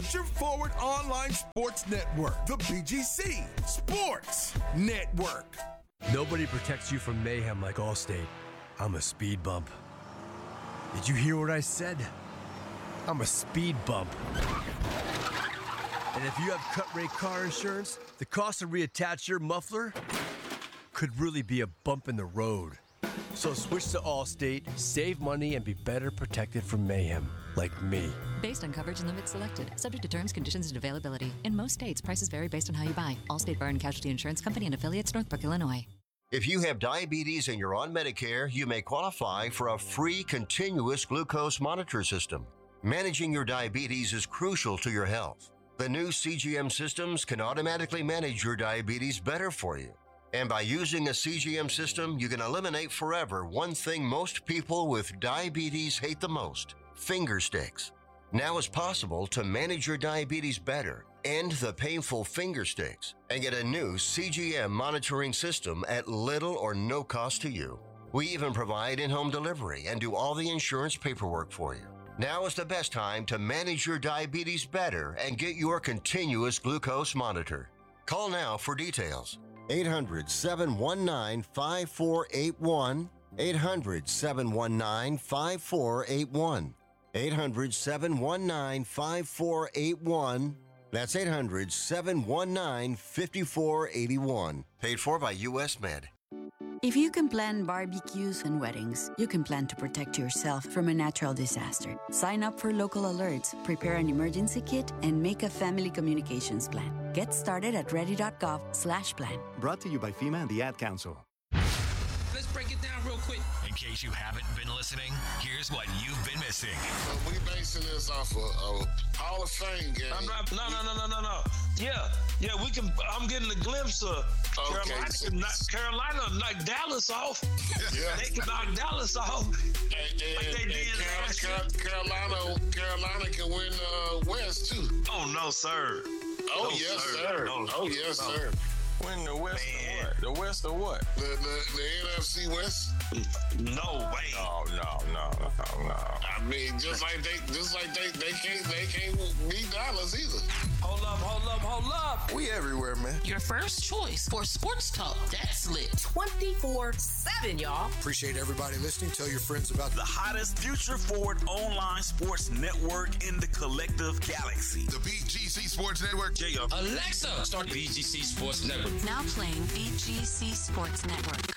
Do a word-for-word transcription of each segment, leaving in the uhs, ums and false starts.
Future Forward Online Sports Network, the B G C Sports Network. Nobody protects you from mayhem like Allstate. I'm a speed bump. Did you hear what I said? I'm a speed bump. And if you have cut-rate car insurance, the cost to reattach your muffler could really be a bump in the road. So switch to Allstate, save money, and be better protected from mayhem, like me. Based on coverage and limits selected, subject to terms, conditions, and availability. In most states, prices vary based on how you buy. Allstate Bar and Casualty Insurance Company and affiliates, Northbrook, Illinois. If you have diabetes and you're on Medicare, you may qualify for a free continuous glucose monitor system. Managing your diabetes is crucial to your health. The new C G M systems can automatically manage your diabetes better for you. And by using a C G M system, you can eliminate forever one thing most people with diabetes hate the most: finger sticks. Now it's possible to manage your diabetes better, end the painful finger sticks, and get a new C G M monitoring system at little or no cost to you. We even provide in-home delivery and do all the insurance paperwork for you. Now is the best time to manage your diabetes better and get your continuous glucose monitor. Call now for details. eight hundred, seven one nine, five four eight one. eight hundred, seven one nine, five four eight one. eight hundred, seven one nine, five four eight one. That's eight hundred, seven one nine, five four eight one. Paid for by U S Med. If you can plan barbecues and weddings, you can plan to protect yourself from a natural disaster. Sign up for local alerts, prepare an emergency kit, and make a family communications plan. Get started at ready.gov slash plan. Brought to you by FEMA and the Ad Council. Let's break it down real quick. In case you haven't been listening, here's what you've been missing. Uh, we basing this off a, a Hall of Fame game. I'm not, no, no, no, no, no, no. Yeah, yeah, we can. I'm getting a glimpse of okay, Carolina. so, Can knock, Carolina knock Dallas off. Yeah. They can knock Dallas off. And, and, like they and did Car- last Car- Carolina, Carolina can win uh, West too. Oh no, sir. Oh no, yes, sir. sir. No, oh yes, no. sir. Win the West Man. or what? The West or what? The, the the N F C West. No way. No, no, no, no, no. I mean, just like they, just like they, they can't, they can't beat Dallas either. Hold up, hold up, hold up. We everywhere, man. Your first choice for sports talk that's lit twenty-four seven, y'all. Appreciate everybody listening. Tell your friends about the hottest Future Forward online sports network in the collective galaxy. The B G C Sports Network. J-O. Alexa, start B G C Sports Network. Now playing B G C Sports Network.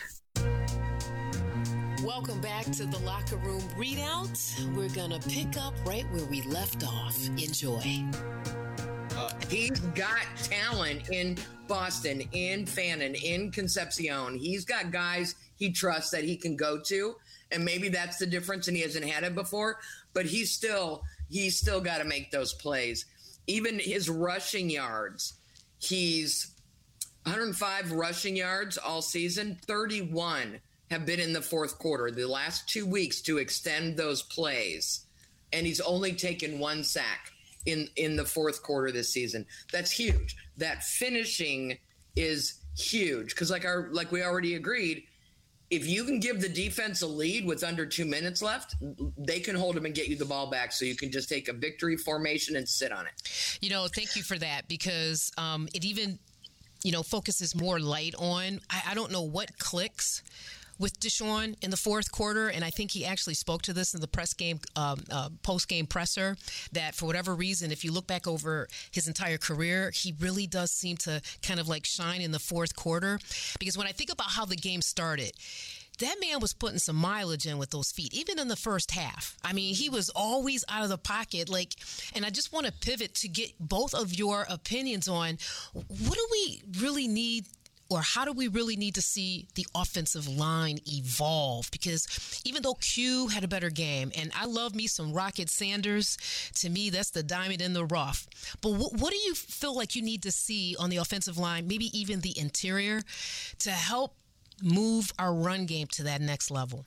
Welcome back to the Locker Room Readout. We're going to pick up right where we left off. Enjoy. Uh, he's got talent in Boston, in Fannin, in Concepcion. He's got guys he trusts that he can go to, and maybe that's the difference, and he hasn't had it before, but he's still he's still got to make those plays. Even his rushing yards, he's one hundred five rushing yards all season, thirty-one have been in the fourth quarter, the last two weeks to extend those plays. And he's only taken one sack in, in the fourth quarter this season. That's huge. That finishing is huge. Because like our like we already agreed, if you can give the defense a lead with under two minutes left, they can hold them and get you the ball back so you can just take a victory formation and sit on it. You know, thank you for that, because um, it even, you know, focuses more light on, I, I don't know what clicks with Deshaun in the fourth quarter, and I think he actually spoke to this in the press game, um, uh, post-game presser, that for whatever reason, if you look back over his entire career, he really does seem to kind of like shine in the fourth quarter. Because when I think about how the game started, that man was putting some mileage in with those feet, even in the first half. I mean, he was always out of the pocket. Like, and I just want to pivot to get both of your opinions on what do we really need, or how do we really need to see the offensive line evolve? Because even though Q had a better game, and I love me some Rocket Sanders, to me, that's the diamond in the rough. But what, what do you feel like you need to see on the offensive line, maybe even the interior, to help move our run game to that next level?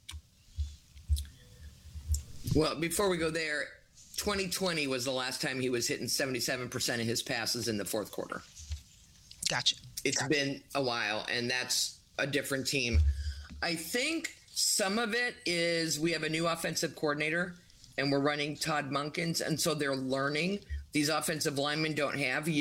Well, before we go there, twenty twenty was the last time he was hitting seventy-seven percent of his passes in the fourth quarter. Gotcha. It's gotcha. been a while, and that's a different team. I think some of it is we have a new offensive coordinator, and we're running Todd Munkins, and so they're learning these offensive linemen don't have.